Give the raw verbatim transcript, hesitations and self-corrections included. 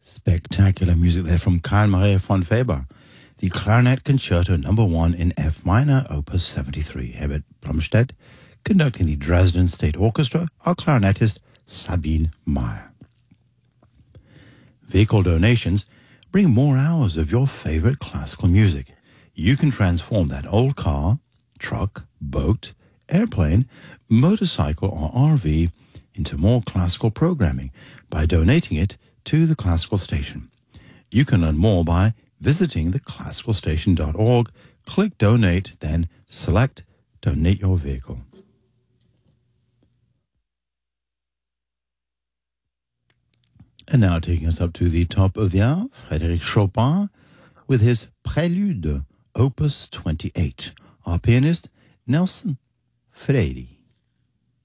Spectacular music there from Carl Maria von Weber. The Clarinet Concerto Number One in F minor, Opus seventy-three. Herbert Blomstedt conducting the Dresden State Orchestra. Our clarinetist Sabine Meyer. Vehicle donations bring more hours of your favorite classical music. You can transform that old car, truck, boat, airplane, motorcycle, or R V into more classical programming by donating it to the Classical Station. You can learn more by visiting the classical station dot org. Click Donate, then select Donate Your Vehicle. And now taking us up to the top of the hour, Frédéric Chopin with his Prélude, Opus twenty-eight. Our pianist, Nelson Fredi.